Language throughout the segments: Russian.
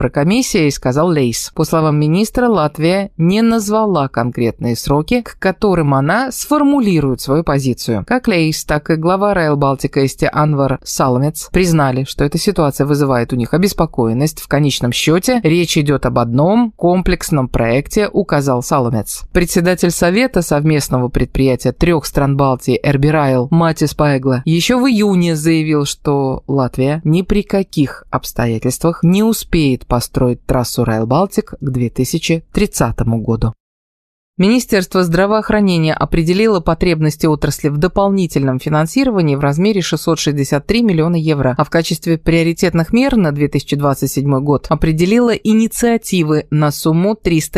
Еврокомиссией, сказал Лейс. По словам министра, Латвия не назвала конкретные сроки, к которым она сформулирует свою позицию. Как Лейс, так и глава Rail Baltica Анвар Саламец признали, что эта ситуация вызывает у них обеспокоенность. В конечном счете речь идет об одном комплексном проекте, указал Саламец. Председатель совета совместного предприятия 3 стран Балтии RB Rail Матис Пайгла еще в июне заявил, что Латвия ни при каких обстоятельствах не успеет построить трассу Rail Baltic к 2030 году. Министерство здравоохранения определило потребности отрасли в дополнительном финансировании в размере 663 миллиона евро, а в качестве приоритетных мер на 2027 год определило инициативы на сумму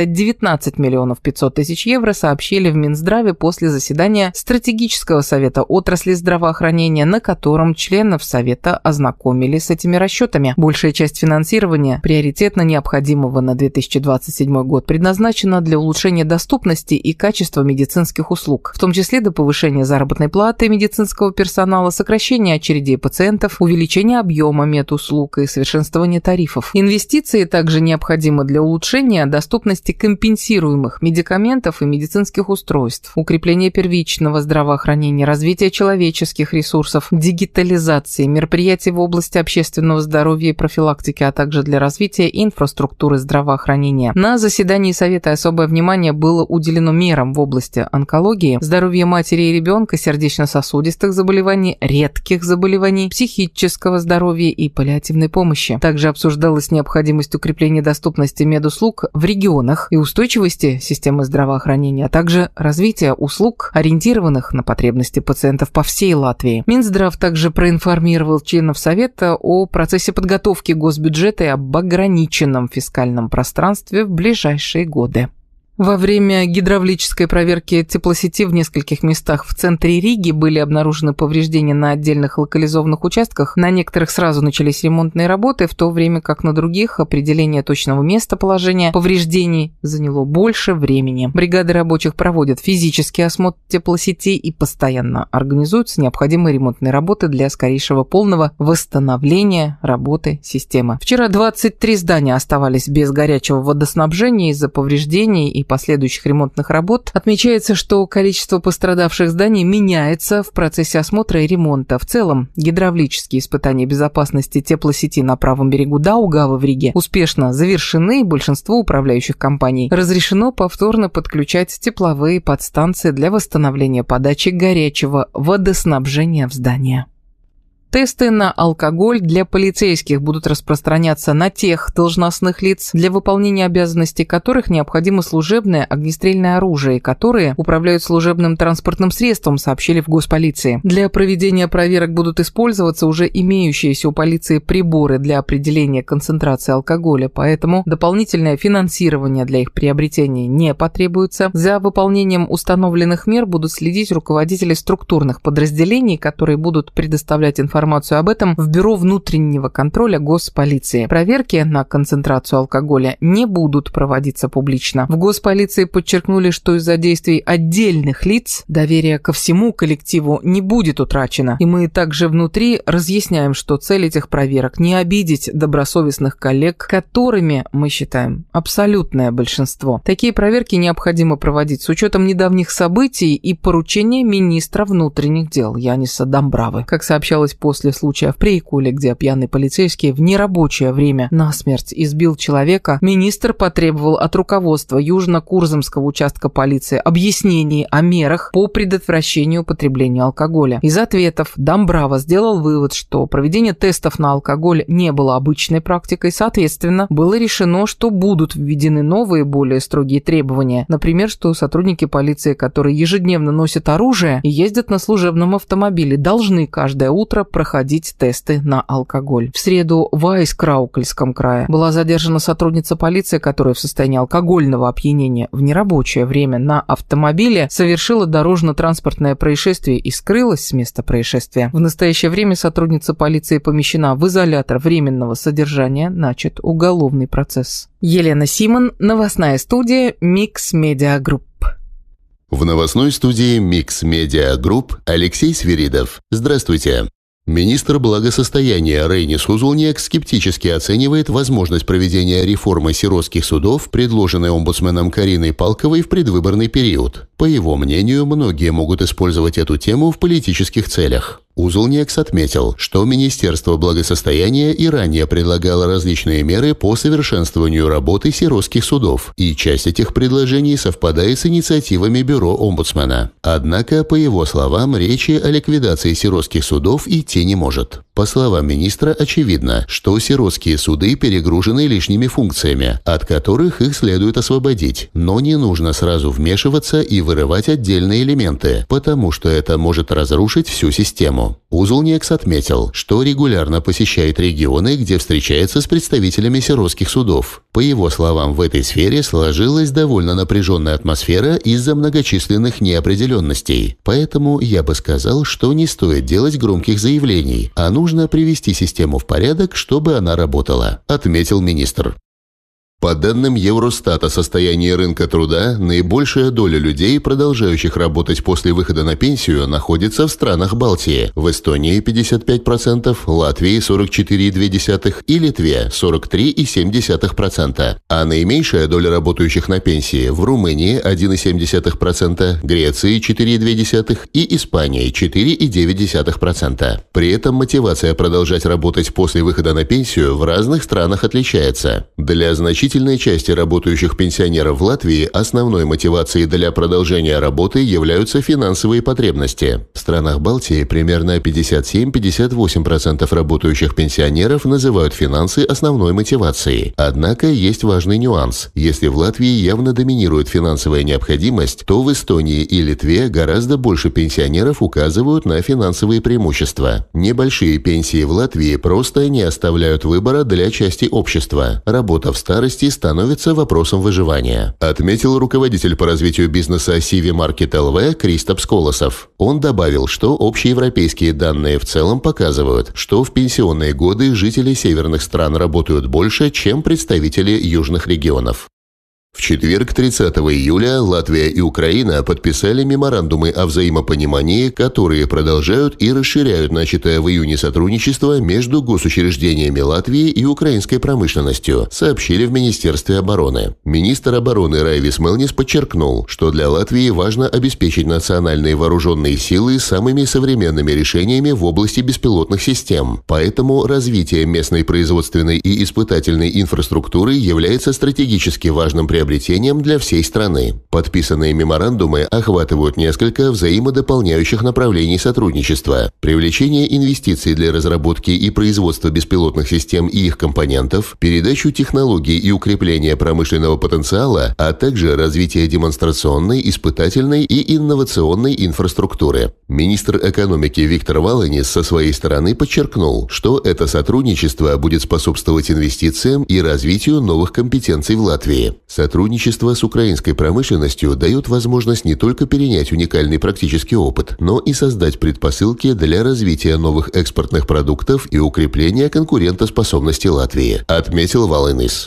319 миллионов 500 тысяч евро, сообщили в Минздраве после заседания Стратегического совета отрасли здравоохранения, на котором членов совета ознакомили с этими расчетами. Большая часть финансирования, приоритетно необходимого на 2027 год, предназначена для улучшения доступности и качества медицинских услуг, в том числе до повышения заработной платы медицинского персонала, сокращения очередей пациентов, увеличения объема медуслуг и совершенствования тарифов. Инвестиции также необходимы для улучшения доступности компенсируемых медикаментов и медицинских устройств, укрепления первичного здравоохранения, развития человеческих ресурсов, дигитализации, мероприятий в области общественного здоровья и профилактики, а также для развития инфраструктуры здравоохранения. На заседании Совета особое внимание было уделено мерам в области онкологии, здоровья матери и ребенка, сердечно-сосудистых заболеваний, редких заболеваний, психического здоровья и паллиативной помощи. Также обсуждалась необходимость укрепления доступности медуслуг в регионах и устойчивости системы здравоохранения, а также развития услуг, ориентированных на потребности пациентов по всей Латвии. Минздрав также проинформировал членов Совета о процессе подготовки госбюджета и об ограниченном фискальном пространстве в ближайшие годы. Во время гидравлической проверки теплосети в нескольких местах в центре Риги были обнаружены повреждения на отдельных локализованных участках. На некоторых сразу начались ремонтные работы, в то время как на других определение точного местоположения повреждений заняло больше времени. Бригады рабочих проводят физический осмотр теплосетей и постоянно организуются необходимые ремонтные работы для скорейшего полного восстановления работы системы. Вчера 23 здания оставались без горячего водоснабжения из-за повреждений и последующих ремонтных работ. Отмечается, что количество пострадавших зданий меняется в процессе осмотра и ремонта. В целом, гидравлические испытания безопасности теплосети на правом берегу Даугавы в Риге успешно завершены, и большинству управляющих компаний разрешено повторно подключать тепловые подстанции для восстановления подачи горячего водоснабжения в здание. Тесты на алкоголь для полицейских будут распространяться на тех должностных лиц, для выполнения обязанностей которых необходимо служебное огнестрельное оружие, которые управляют служебным транспортным средством, сообщили в Госполиции. Для проведения проверок будут использоваться уже имеющиеся у полиции приборы для определения концентрации алкоголя, поэтому дополнительное финансирование для их приобретения не потребуется. За выполнением установленных мер будут следить руководители структурных подразделений, которые будут предоставлять информацию об этом в Бюро внутреннего контроля Госполиции. Проверки на концентрацию алкоголя не будут проводиться публично. В Госполиции подчеркнули, что из-за действий отдельных лиц доверие ко всему коллективу не будет утрачено. И мы также внутри разъясняем, что цель этих проверок – не обидеть добросовестных коллег, которыми мы считаем абсолютное большинство. Такие проверки необходимо проводить с учетом недавних событий и поручения министра внутренних дел Яниса Дамбравы. Как сообщалось после случая в Прейкуле, где пьяный полицейский в нерабочее время насмерть избил человека, министр потребовал от руководства Южно-Курзамского участка полиции объяснений о мерах по предотвращению употребления алкоголя. Из ответов Дамбрава сделал вывод, что проведение тестов на алкоголь не было обычной практикой, соответственно, было решено, что будут введены новые, более строгие требования. Например, что сотрудники полиции, которые ежедневно носят оружие и ездят на служебном автомобиле, должны каждое утро проходить тесты на алкоголь. В среду в Айскраукельском крае была задержана сотрудница полиции, которая в состоянии алкогольного опьянения в нерабочее время на автомобиле совершила дорожно-транспортное происшествие и скрылась с места происшествия. В настоящее время сотрудница полиции помещена в изолятор временного содержания, начат уголовный процесс. Елена Симон, новостная студия Mix Media Group. В новостной студии Mix Media Group Алексей Свиридов. Здравствуйте. Министр благосостояния Рейнис Узулниек скептически оценивает возможность проведения реформы сиротских судов, предложенной омбудсменом Кариной Палковой в предвыборный период. По его мнению, многие могут использовать эту тему в политических целях. Узулниекс отметил, что Министерство благосостояния и ранее предлагало различные меры по совершенствованию работы сиротских судов, и часть этих предложений совпадает с инициативами бюро омбудсмена. Однако, по его словам, речи о ликвидации сиротских судов идти не может. По словам министра, очевидно, что сиротские суды перегружены лишними функциями, от которых их следует освободить, но не нужно сразу вмешиваться и вырывать отдельные элементы, потому что это может разрушить всю систему. Узулниекс отметил, что регулярно посещает регионы, где встречается с представителями сиротских судов. По его словам, в этой сфере сложилась довольно напряженная атмосфера из-за многочисленных неопределенностей. Поэтому я бы сказал, что не стоит делать громких заявлений, а нужно привести систему в порядок, чтобы она работала, отметил министр. По данным Евростата состояния рынка труда, наибольшая доля людей, продолжающих работать после выхода на пенсию, находится в странах Балтии. В Эстонии 55%, Латвии 44,2% и Литве 43,7%. А наименьшая доля работающих на пенсии в Румынии 1,7%, Греции 4,2% и Испании 4,9%. При этом мотивация продолжать работать после выхода на пенсию в разных странах отличается. Для значительной части работающих пенсионеров в Латвии основной мотивацией для продолжения работы являются финансовые потребности. В странах Балтии примерно 57-58% работающих пенсионеров называют финансы основной мотивацией. Однако есть важный нюанс. Если в Латвии явно доминирует финансовая необходимость, то в Эстонии и Литве гораздо больше пенсионеров указывают на финансовые преимущества. Небольшие пенсии в Латвии просто не оставляют выбора для части общества. Работа в старости становится вопросом выживания, отметил руководитель по развитию бизнеса CV Market LV Кристопс Колосов. Он добавил, что общеевропейские данные в целом показывают, что в пенсионные годы жители северных стран работают больше, чем представители южных регионов. В четверг, 30 июля, Латвия и Украина подписали меморандумы о взаимопонимании, которые продолжают и расширяют начатое в июне сотрудничество между госучреждениями Латвии и украинской промышленностью, сообщили в Министерстве обороны. Министр обороны Райвис Мелнис подчеркнул, что для Латвии важно обеспечить национальные вооруженные силы самыми современными решениями в области беспилотных систем. Поэтому развитие местной производственной и испытательной инфраструктуры является стратегически важным приоритетом для всей страны. Подписанные меморандумы охватывают несколько взаимодополняющих направлений сотрудничества: привлечение инвестиций для разработки и производства беспилотных систем и их компонентов, передачу технологий и укрепление промышленного потенциала, а также развитие демонстрационной, испытательной и инновационной инфраструктуры. Министр экономики Виктор Валанис со своей стороны подчеркнул, что это сотрудничество будет способствовать инвестициям и развитию новых компетенций в Латвии. Сотрудничество с украинской промышленностью дает возможность не только перенять уникальный практический опыт, но и создать предпосылки для развития новых экспортных продуктов и укрепления конкурентоспособности Латвии, отметил Валанис.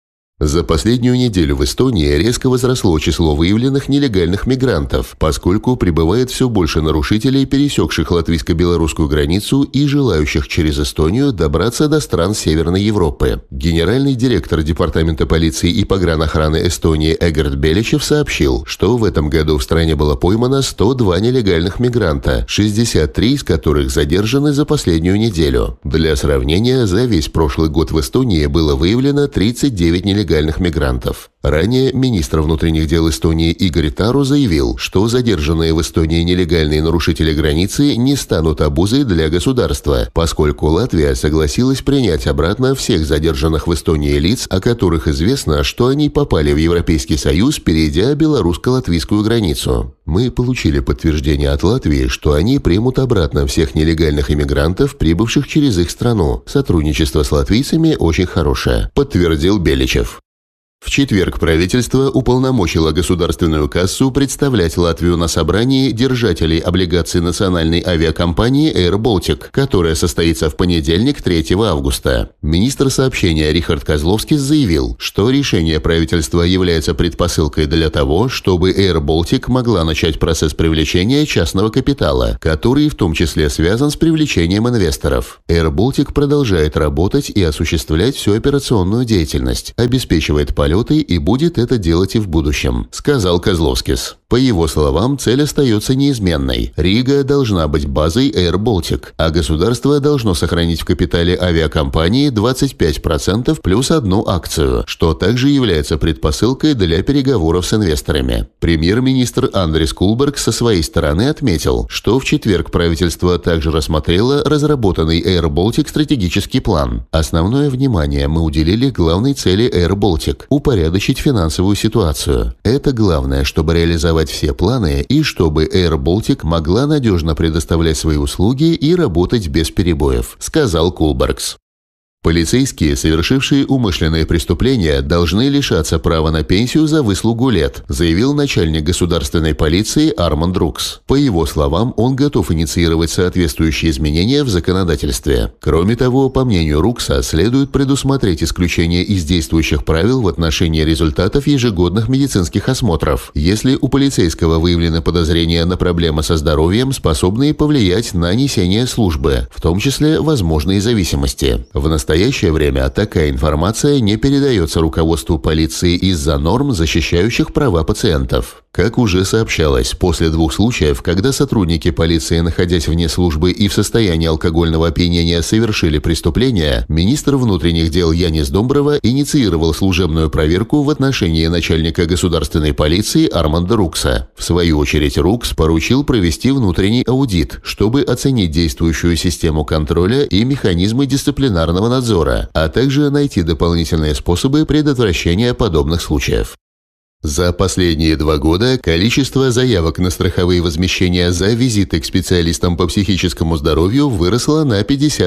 За последнюю неделю в Эстонии резко возросло число выявленных нелегальных мигрантов, поскольку прибывает все больше нарушителей, пересекших латвийско-белорусскую границу и желающих через Эстонию добраться до стран Северной Европы. Генеральный директор Департамента полиции и погранохраны Эстонии Эгерт Беличев сообщил, что в этом году в стране было поймано 102 нелегальных мигранта, 63 из которых задержаны за последнюю неделю. Для сравнения, за весь прошлый год в Эстонии было выявлено 39 нелегальных мигрантов. Ранее министр внутренних дел Эстонии Игорь Тару заявил, что задержанные в Эстонии нелегальные нарушители границы не станут обузой для государства, поскольку Латвия согласилась принять обратно всех задержанных в Эстонии лиц, о которых известно, что они попали в Европейский Союз, перейдя белорусско-латвийскую границу. Мы получили подтверждение от Латвии, что они примут обратно всех нелегальных иммигрантов, прибывших через их страну. Сотрудничество с латвийцами очень хорошее, подтвердил Беличев. В четверг правительство уполномочило государственную кассу представлять Латвию на собрании держателей облигаций национальной авиакомпании Air Baltic, которое состоится в понедельник, 3 августа. Министр сообщения Рихард Козловскис заявил, что решение правительства является предпосылкой для того, чтобы Air Baltic могла начать процесс привлечения частного капитала, который в том числе связан с привлечением инвесторов. Air Baltic продолжает работать и осуществлять всю операционную деятельность, обеспечивает полеты и будет это делать и в будущем, сказал Козловскис. По его словам, цель остается неизменной. Рига должна быть базой Air Baltic, а государство должно сохранить в капитале авиакомпании 25% плюс одну акцию, что также является предпосылкой для переговоров с инвесторами. Премьер-министр Андрис Кулбергс со своей стороны отметил, что в четверг правительство также рассмотрело разработанный Air Baltic стратегический план. Основное внимание мы уделили главной цели Air Baltic – упорядочить финансовую ситуацию. Это главное, чтобы реализовать все планы и чтобы Air Baltic могла надежно предоставлять свои услуги и работать без перебоев, сказал Кулбергс. Полицейские, совершившие умышленные преступления, должны лишаться права на пенсию за выслугу лет, заявил начальник государственной полиции Арманд Рукс. По его словам, он готов инициировать соответствующие изменения в законодательстве. Кроме того, по мнению Рукса, следует предусмотреть исключение из действующих правил в отношении результатов ежегодных медицинских осмотров, если у полицейского выявлены подозрения на проблемы со здоровьем, способные повлиять на несение службы, в том числе возможные зависимости. В настоящее время такая информация не передается руководству полиции из-за норм, защищающих права пациентов. Как уже сообщалось, после 2 случаев, когда сотрудники полиции, находясь вне службы и в состоянии алкогольного опьянения, совершили преступление, министр внутренних дел Янис Домброва инициировал служебную проверку в отношении начальника государственной полиции Арманда Рукса. В свою очередь, Рукс поручил провести внутренний аудит, чтобы оценить действующую систему контроля и механизмы дисциплинарного надзора, а также найти дополнительные способы предотвращения подобных случаев. За последние 2 года количество заявок на страховые возмещения за визиты к специалистам по психическому здоровью выросло на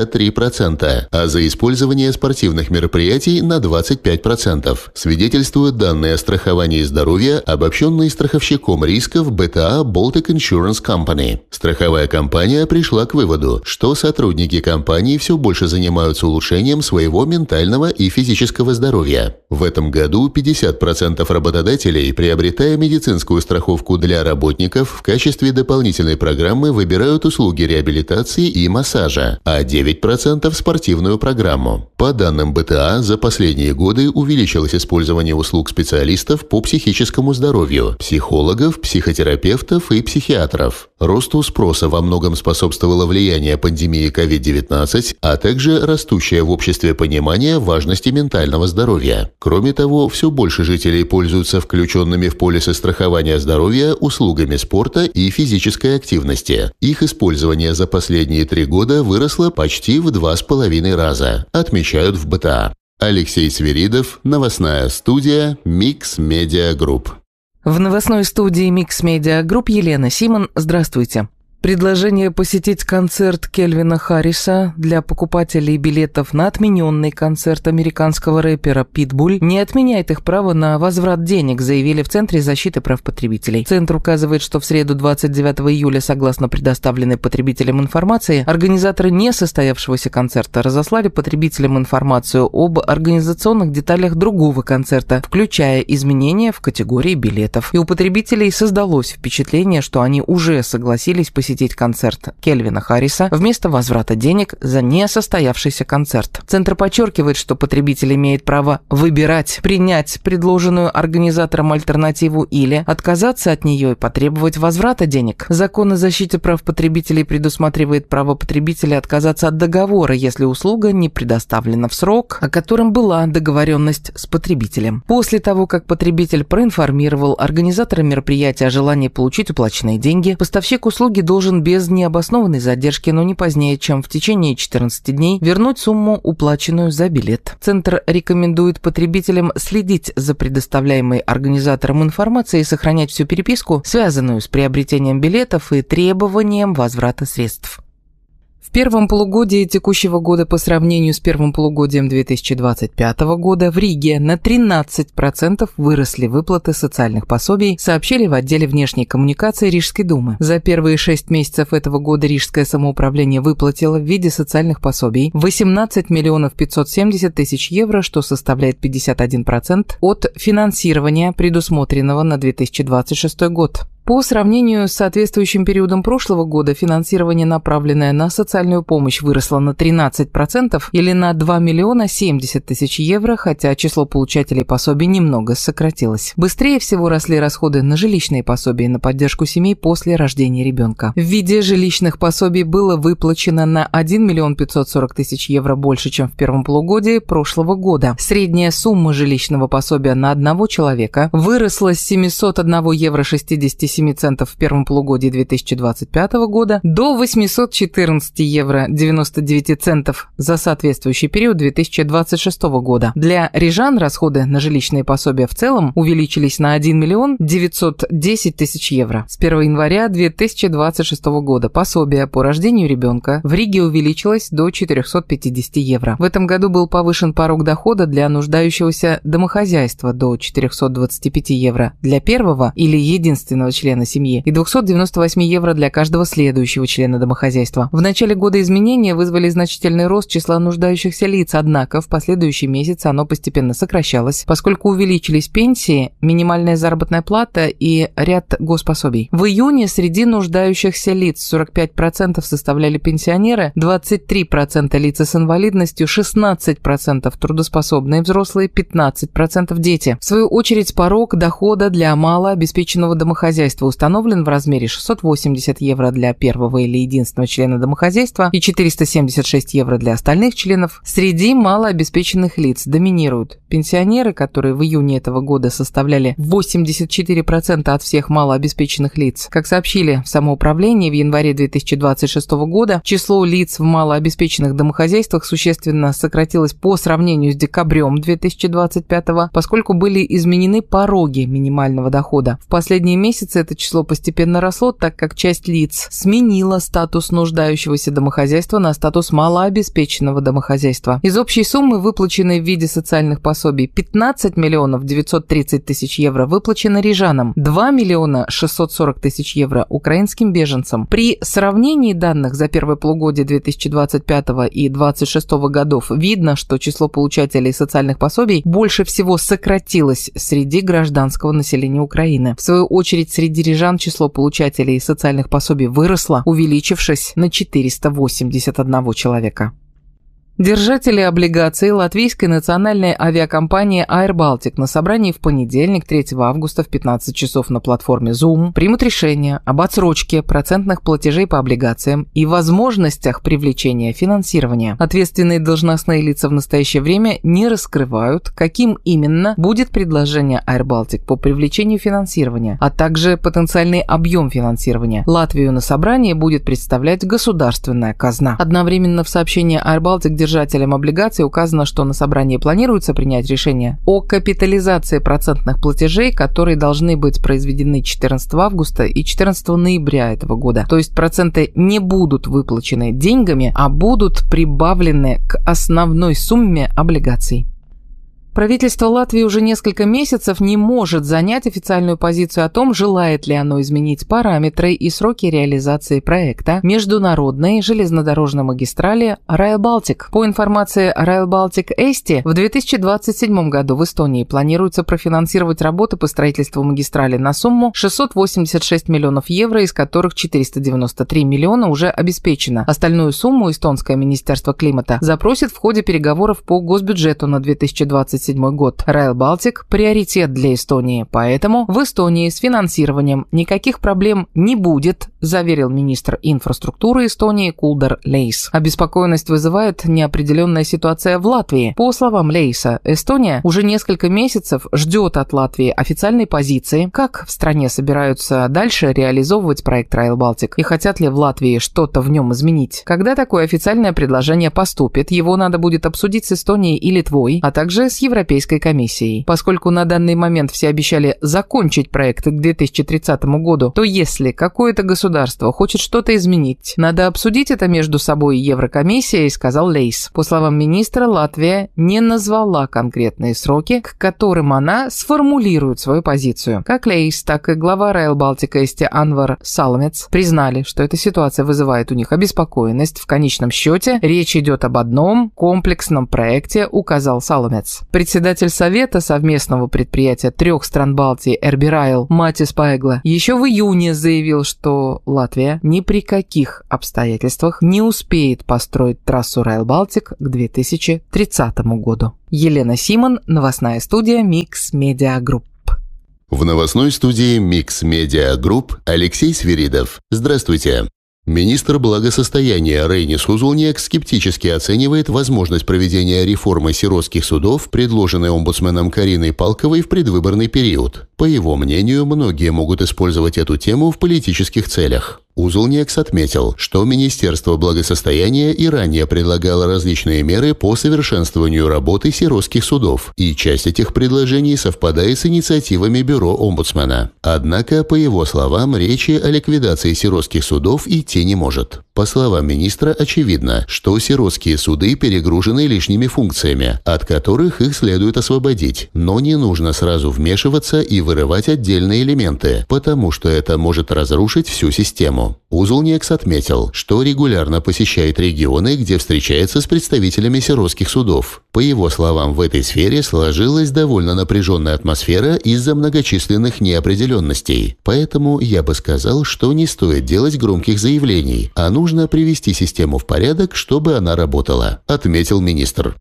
53%, а за использование спортивных мероприятий на 25%, свидетельствуют данные о страховании здоровья, обобщенные страховщиком рисков BTA Baltic Insurance Company. Страховая компания пришла к выводу, что сотрудники компании все больше занимаются улучшением своего ментального и физического здоровья. В этом году 50% работодателей, приобретая медицинскую страховку для работников, в качестве дополнительной программы выбирают услуги реабилитации и массажа, а 9% – спортивную программу. По данным БТА, за последние годы увеличилось использование услуг специалистов по психическому здоровью, психологов, психотерапевтов и психиатров. Росту спроса во многом способствовало влияние пандемии COVID-19, а также растущее в обществе понимание важности ментального здоровья. Кроме того, все больше жителей пользуются включенными в полисы страхования здоровья услугами спорта и физической активности. Их использование за последние 3 года выросло почти в 2,5 раза, отмечают в БТА. Алексей Свиридов, новостная студия Mix Media Group. В новостной студии Mix Media Group Елена Симон. Здравствуйте. Предложение посетить концерт Кельвина Харриса для покупателей билетов на отмененный концерт американского рэпера Питбуль не отменяет их право на возврат денег, заявили в Центре защиты прав потребителей. Центр указывает, что в среду 29 июля, согласно предоставленной потребителям информации, организаторы несостоявшегося концерта разослали потребителям информацию об организационных деталях другого концерта, включая изменения в категории билетов. И у потребителей создалось впечатление, что они уже согласились посетить концерт Кельвина Харриса вместо возврата денег за несостоявшийся концерт. Центр подчеркивает, что потребитель имеет право выбирать, принять предложенную организатором альтернативу или отказаться от нее и потребовать возврата денег. Закон о защите прав потребителей предусматривает право потребителя отказаться от договора, если услуга не предоставлена в срок, о котором была договоренность с потребителем. После того, как потребитель проинформировал организатора мероприятия о желании получить уплаченные деньги, поставщик услуги должен без необоснованной задержки, но не позднее, чем в течение 14 дней, вернуть сумму, уплаченную за билет. Центр рекомендует потребителям следить за предоставляемой организатором информацией и сохранять всю переписку, связанную с приобретением билетов и требованием возврата средств. В первом полугодии текущего года по сравнению с первым полугодием 2025 года в Риге на 13% выросли выплаты социальных пособий, сообщили в отделе внешней коммуникации Рижской думы. За первые 6 месяцев этого года Рижское самоуправление выплатило в виде социальных пособий 18 миллионов 570 тысяч евро, что составляет 51% от финансирования, предусмотренного на 2026 год. По сравнению с соответствующим периодом прошлого года финансирование, направленное на социальную помощь, выросло на 13% или на 2 миллиона 70 тысяч евро, хотя число получателей пособий немного сократилось. Быстрее всего росли расходы на жилищные пособия на поддержку семей после рождения ребенка. В виде жилищных пособий было выплачено на 1 миллион 540 тысяч евро больше, чем в первом полугодии прошлого года. Средняя сумма жилищного пособия на одного человека выросла с 701 евро 67 центов в первом полугодии 2025 года до 814 евро 99 центов за соответствующий период 2026 года. Для рижан расходы на жилищные пособия в целом увеличились на 1 миллион 910 тысяч евро. С 1 января 2026 года пособие по рождению ребенка в Риге увеличилось до 450 евро. В этом году был повышен порог дохода для нуждающегося домохозяйства до 425 евро для первого или единственного члена семьи и 298 евро для каждого следующего члена домохозяйства. В начале года изменения вызвали значительный рост числа нуждающихся лиц, однако в последующие месяцы оно постепенно сокращалось, поскольку увеличились пенсии, минимальная заработная плата и ряд госпособий. В июне среди нуждающихся лиц 45% составляли пенсионеры, 23% лица с инвалидностью, 16% трудоспособные взрослые, 15% дети. В свою очередь порог дохода для малообеспеченного домохозяйства установлен в размере 680 евро для первого или единственного члена домохозяйства и 476 евро для остальных членов. Среди малообеспеченных лиц доминируют пенсионеры, которые в июне этого года составляли 84% от всех малообеспеченных лиц. Как сообщили в самоуправлении, в январе 2026 года число лиц в малообеспеченных домохозяйствах существенно сократилось по сравнению с декабрем 2025, поскольку были изменены пороги минимального дохода. В последние месяцы это число постепенно росло, так как часть лиц сменила статус нуждающегося домохозяйства на статус малообеспеченного домохозяйства. Из общей суммы, выплаченной в виде социальных пособий, 15 миллионов 930 тысяч евро выплачено рижанам, 2 миллиона 640 тысяч евро украинским беженцам. При сравнении данных за первое полугодие 2025 и 2026 годов видно, что число получателей социальных пособий больше всего сократилось среди гражданского населения Украины. В свою очередь, среди рижан число получателей социальных пособий выросло, увеличившись на 481 человека. Держатели облигаций латвийской национальной авиакомпании Air Baltic на собрании в понедельник, 3 августа в 15 часов на платформе Zoom примут решение об отсрочке процентных платежей по облигациям и возможностях привлечения финансирования. Ответственные должностные лица в настоящее время не раскрывают, каким именно будет предложение Air Baltic по привлечению финансирования, а также потенциальный объем финансирования. Латвию на собрании будет представлять государственная казна. Одновременно в сообщении Air Baltic держателям облигаций указано, что на собрании планируется принять решение о капитализации процентных платежей, которые должны быть произведены 14 августа и 14 ноября этого года. То есть проценты не будут выплачены деньгами, а будут прибавлены к основной сумме облигаций. Правительство Латвии уже несколько месяцев не может занять официальную позицию о том, желает ли оно изменить параметры и сроки реализации проекта международной железнодорожной магистрали Rail Baltic. По информации Rail Baltic Eesti, в 2027 году в Эстонии планируется профинансировать работы по строительству магистрали на сумму 686 миллионов евро, из которых 493 миллиона уже обеспечено. Остальную сумму эстонское министерство климата запросит в ходе переговоров по госбюджету на 2027 год. Rail Baltic – приоритет для Эстонии, поэтому в Эстонии с финансированием никаких проблем не будет, заверил министр инфраструктуры Эстонии Кулдар Лейс. Обеспокоенность вызывает неопределенная ситуация в Латвии. По словам Лейса, Эстония уже несколько месяцев ждет от Латвии официальной позиции, как в стране собираются дальше реализовывать проект Rail Baltic и хотят ли в Латвии что-то в нем изменить. Когда такое официальное предложение поступит, его надо будет обсудить с Эстонией и Литвой, а также с Европейской комиссией. Поскольку на данный момент все обещали закончить проект к 2030 году, то если какое-то государство хочет что-то изменить, надо обсудить это между собой и Еврокомиссией, сказал Лейс. По словам министра, Латвия не назвала конкретные сроки, к которым она сформулирует свою позицию. Как Лейс, так и глава Rail Baltica Анвар Саламец признали, что эта ситуация вызывает у них обеспокоенность. В конечном счете речь идет об одном комплексном проекте, указал Саламец. Председатель совета совместного предприятия 3 стран Балтии RB Rail Матис Пайгла еще в июне заявил, что Латвия ни при каких обстоятельствах не успеет построить трассу Rail Baltic к 2030 году. Елена Симон, новостная студия Mix Media Group. В новостной студии Mix Media Group Алексей Свиридов. Здравствуйте. Министр благосостояния Рейнис Узулниек скептически оценивает возможность проведения реформы сиротских судов, предложенной омбудсменом Кариной Палковой в предвыборный период. По его мнению, многие могут использовать эту тему в политических целях. Узулниекс отметил, что Министерство благосостояния и ранее предлагало различные меры по совершенствованию работы сиротских судов, и часть этих предложений совпадает с инициативами бюро омбудсмена. Однако, по его словам, речи о ликвидации сиротских судов идти не может. По словам министра, очевидно, что сиротские суды перегружены лишними функциями, от которых их следует освободить, но не нужно сразу вмешиваться и вырывать отдельные элементы, потому что это может разрушить всю систему. Узулниекс отметил, что регулярно посещает регионы, где встречается с представителями сиротских судов. По его словам, в этой сфере сложилась довольно напряженная атмосфера из-за многочисленных неопределенностей. Поэтому я бы сказал, что не стоит делать громких заявлений, а нужно привести систему в порядок, чтобы она работала, отметил министр.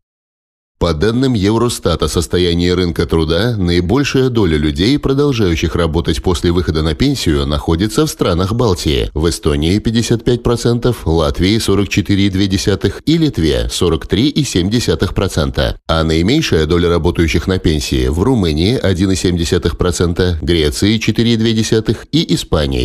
По данным Евростата о состоянии рынка труда, наибольшая доля людей, продолжающих работать после выхода на пенсию, находится в странах Балтии. В Эстонии 55%, Латвии 44,2% и Литве 43,7%. А наименьшая доля работающих на пенсии в Румынии 1,7%, Греции 4,2% и Испании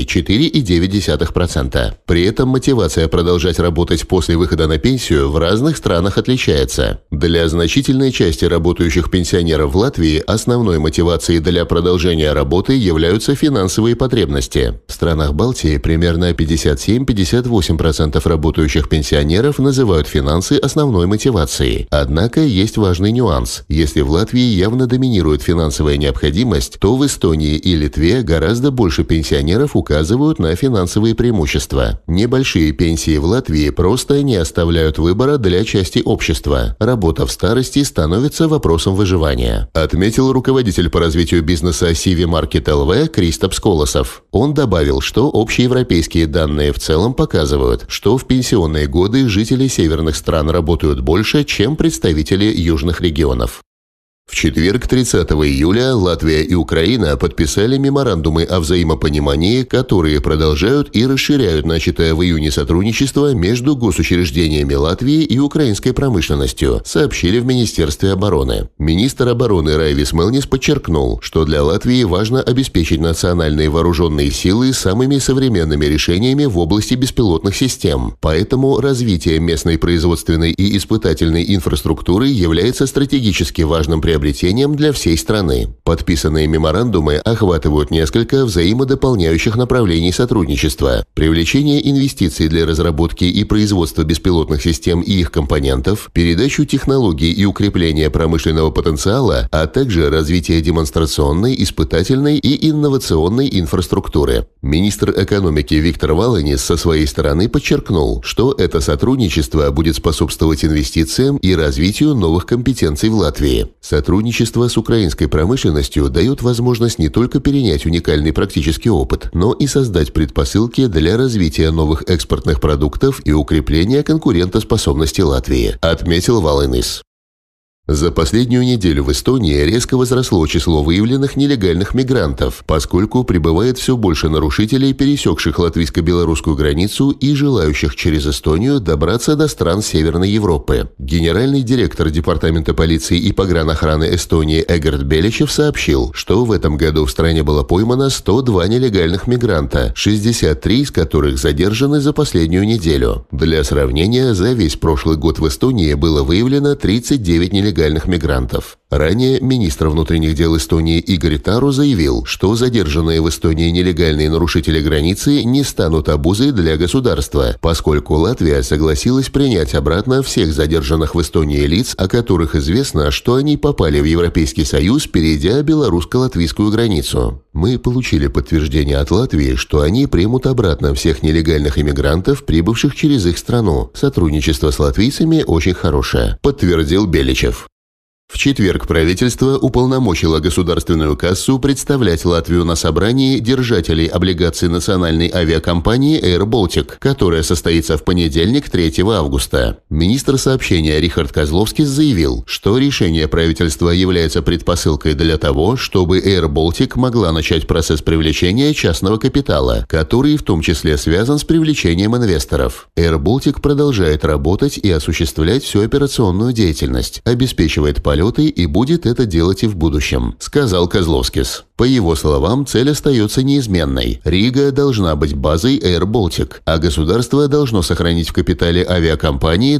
4,9%. При этом мотивация продолжать работать после выхода на пенсию в разных странах отличается. Для значительной части работающих пенсионеров в Латвии основной мотивацией для продолжения работы являются финансовые потребности. В странах Балтии примерно 57-58% работающих пенсионеров называют финансы основной мотивацией. Однако есть важный нюанс. Если в Латвии явно доминирует финансовая необходимость, то в Эстонии и Литве гораздо больше пенсионеров указывают на финансовые преимущества. Небольшие пенсии в Латвии просто не оставляют выбора для части общества. Работа в старости становится вопросом выживания, отметил руководитель по развитию бизнеса CV Market LV Кристопс Колосов. Он добавил, что общеевропейские данные в целом показывают, что в пенсионные годы жители северных стран работают больше, чем представители южных регионов. В четверг, 30 июля, Латвия и Украина подписали меморандумы о взаимопонимании, которые продолжают и расширяют начатое в июне сотрудничество между госучреждениями Латвии и украинской промышленностью, сообщили в Министерстве обороны. Министр обороны Райвис Мелнис подчеркнул, что для Латвии важно обеспечить национальные вооруженные силы самыми современными решениями в области беспилотных систем. Поэтому развитие местной производственной и испытательной инфраструктуры является стратегически важным приоритетом для всей страны. Подписанные меморандумы охватывают несколько взаимодополняющих направлений сотрудничества: привлечение инвестиций для разработки и производства беспилотных систем и их компонентов, передачу технологий и укрепление промышленного потенциала, а также развитие демонстрационной, испытательной и инновационной инфраструктуры. Министр экономики Виктор Валанис со своей стороны подчеркнул, что это сотрудничество будет способствовать инвестициям и развитию новых компетенций в Латвии. Сотрудничество с украинской промышленностью дает возможность не только перенять уникальный практический опыт, но и создать предпосылки для развития новых экспортных продуктов и укрепления конкурентоспособности Латвии, отметил Валанис. За последнюю неделю в Эстонии резко возросло число выявленных нелегальных мигрантов, поскольку прибывает все больше нарушителей, пересекших латвийско-белорусскую границу и желающих через Эстонию добраться до стран Северной Европы. Генеральный директор Департамента полиции и погранохраны Эстонии Эгерт Беличев сообщил, что в этом году в стране было поймано 102 нелегальных мигранта, 63 из которых задержаны за последнюю неделю. Для сравнения, за весь прошлый год в Эстонии было выявлено 39 нелегальных мигрантов. Ранее министр внутренних дел Эстонии Игорь Таро заявил, что задержанные в Эстонии нелегальные нарушители границы не станут обузой для государства, поскольку Латвия согласилась принять обратно всех задержанных в Эстонии лиц, о которых известно, что они попали в Европейский Союз, перейдя белорусско-латвийскую границу. Мы получили подтверждение от Латвии, что они примут обратно всех нелегальных иммигрантов, прибывших через их страну. Сотрудничество с латвийцами очень хорошее, подтвердил Беличев. В четверг правительство уполномочило государственную кассу представлять Латвию на собрании держателей облигаций национальной авиакомпании Air Baltic, которое состоится в понедельник, 3 августа. Министр сообщения Рихард Козловскис заявил, что решение правительства является предпосылкой для того, чтобы Air Baltic могла начать процесс привлечения частного капитала, который в том числе связан с привлечением инвесторов. Air Baltic продолжает работать и осуществлять всю операционную деятельность, обеспечивает полеты и будет это делать и в будущем, сказал Козловскис. По его словам, цель остается неизменной. Рига должна быть базой Air Baltic, а государство должно сохранить в капитале авиакомпании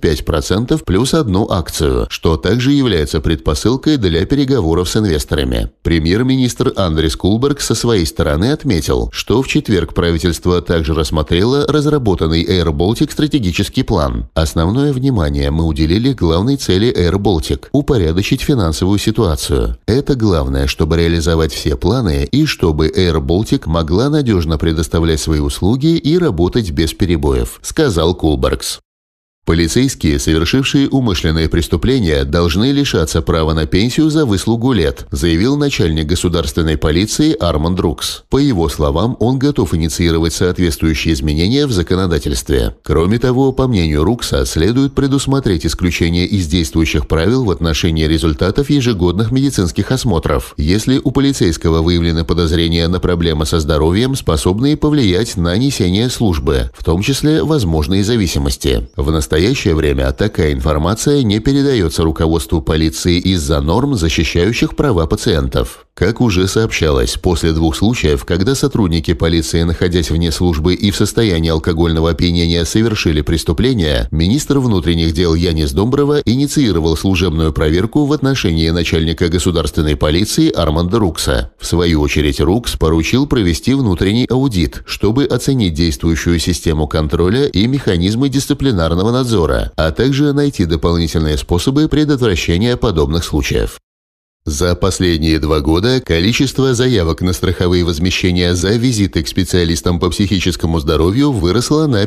25% плюс одну акцию, что также является предпосылкой для переговоров с инвесторами. Премьер-министр Андрис Кулберг со своей стороны отметил, что в четверг правительство также рассмотрело разработанный Air Baltic стратегический план. Основное внимание мы уделили главной цели Air Baltic – упорядочить финансовую ситуацию. Это главное, чтобы реализовать все планы и чтобы Air Baltic могла надежно предоставлять свои услуги и работать без перебоев, сказал Кулбергс. Полицейские, совершившие умышленные преступления, должны лишаться права на пенсию за выслугу лет, заявил начальник государственной полиции Арманд Рукс. По его словам, он готов инициировать соответствующие изменения в законодательстве. Кроме того, по мнению Рукса, следует предусмотреть исключение из действующих правил в отношении результатов ежегодных медицинских осмотров, если у полицейского выявлены подозрения на проблемы со здоровьем, способные повлиять на несение службы, в том числе возможные зависимости. В настоящее время такая информация не передается руководству полиции из-за норм, защищающих права пациентов. Как уже сообщалось, после 2 случаев, когда сотрудники полиции, находясь вне службы и в состоянии алкогольного опьянения, совершили преступление, министр внутренних дел Янис Домброва инициировал служебную проверку в отношении начальника государственной полиции Арманда Рукса. В свою очередь, Рукс поручил провести внутренний аудит, чтобы оценить действующую систему контроля и механизмы дисциплинарного надзора, а также найти дополнительные способы предотвращения подобных случаев. За последние 2 года количество заявок на страховые возмещения за визиты к специалистам по психическому здоровью выросло на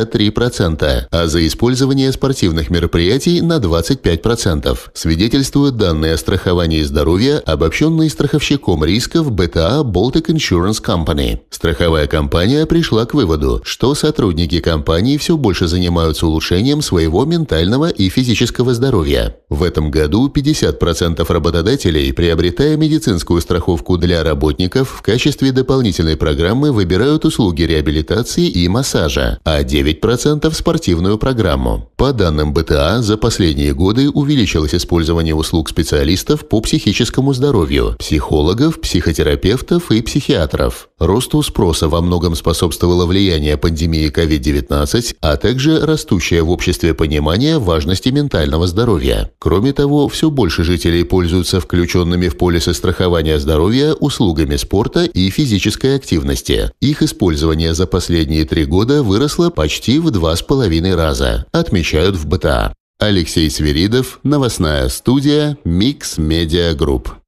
53%, а за использование спортивных мероприятий на 25%, свидетельствуют данные о страховании здоровья, обобщенные страховщиком рисков BTA Baltic Insurance Company. Страховая компания пришла к выводу, что сотрудники компании все больше занимаются улучшением своего ментального и физического здоровья. В этом году 50% работодателей, приобретая медицинскую страховку для работников, в качестве дополнительной программы выбирают услуги реабилитации и массажа, а 9% – спортивную программу. По данным БТА, за последние годы увеличилось использование услуг специалистов по психическому здоровью, психологов, психотерапевтов и психиатров. Росту спроса во многом способствовало влияние пандемии COVID-19, а также растущее в обществе понимание важности ментального здоровья. Кроме того, все больше жителей пользуются включенными в полисы страхования здоровья услугами спорта и физической активности. Их использование за последние 3 года выросло почти в 2,5 раза, отмечают в БТА. Алексей Свиридов, новостная студия Mix Media Group.